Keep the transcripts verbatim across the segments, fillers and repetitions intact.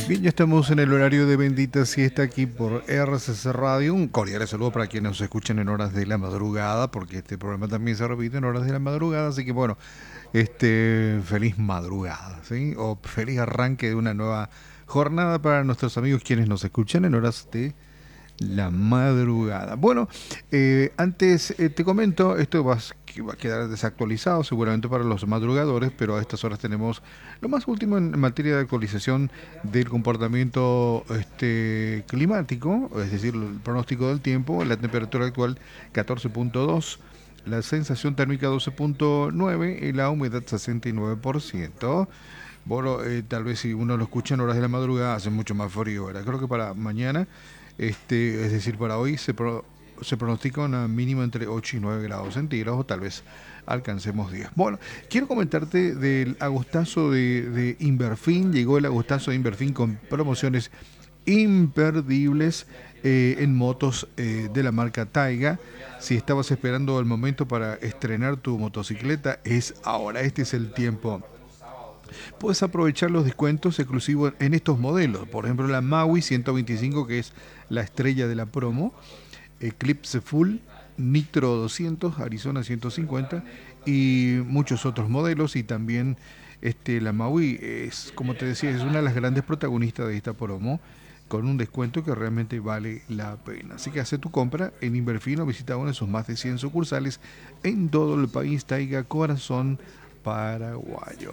Bien, ya estamos en el horario de Bendita Siesta aquí por R C C Radio. Un cordial saludo para quienes nos escuchan en horas de la madrugada, porque este programa también se repite en horas de la madrugada. Así que bueno, este feliz madrugada, ¿sí? O feliz arranque de una nueva jornada para nuestros amigos quienes nos escuchan en horas de la madrugada. Bueno, eh, antes eh, te comento, esto va, va a quedar desactualizado seguramente para los madrugadores, pero a estas horas tenemos lo más último en materia de actualización del comportamiento este, climático, es decir, el pronóstico del tiempo. La temperatura actual catorce punto dos, la sensación térmica doce punto nueve y la humedad sesenta y nueve por ciento. Bueno, eh, tal vez si uno lo escucha en horas de la madrugada hace mucho más frío, ¿verdad? Creo que para mañana, este, es decir, para hoy se, pro, se pronostica una mínima entre ocho y nueve grados centígrados, o tal vez alcancemos diez. Bueno, quiero comentarte del agostazo de, de Inverfin. Llegó el agostazo de Inverfin con promociones imperdibles eh, en motos eh, de la marca Taiga. Si estabas esperando el momento para estrenar tu motocicleta, es ahora, este es el tiempo. Puedes aprovechar los descuentos exclusivos en estos modelos. Por ejemplo, la Maui ciento veinticinco, que es la estrella de la promo, Eclipse Full, Nitro doscientos, Arizona ciento cincuenta y muchos otros modelos. Y también este, la Maui es, como te decía, es una de las grandes protagonistas de esta promo, con un descuento que realmente vale la pena. Así que hace tu compra en Inverfin o visita una de sus más de cien sucursales en todo el país. Taiga, corazón paraguayo.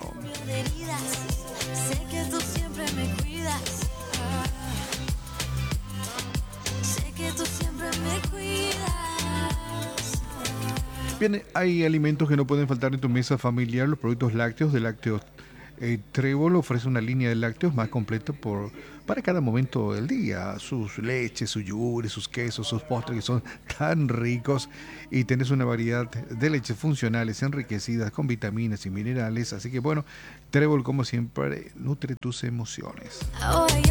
Sé que tú siempre me cuidas. Sé que tú siempre me cuidas. Bien, hay alimentos que no pueden faltar en tu mesa familiar. Los productos lácteos de Lácteos eh, Trébol ofrece una línea de lácteos más completa por, para cada momento del día. Sus leches, sus yogures, sus quesos, sus postres que son tan ricos, y tenés una variedad de leches funcionales enriquecidas con vitaminas y minerales. Así que bueno, Trébol, como siempre, nutre tus emociones. Oh,